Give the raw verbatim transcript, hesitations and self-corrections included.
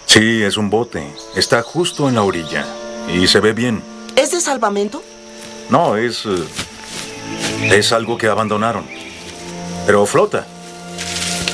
Sí, es un bote. Está justo en la orilla. Y se ve bien. ¿Es de salvamento? No, es... eh, es algo que abandonaron. Pero flota.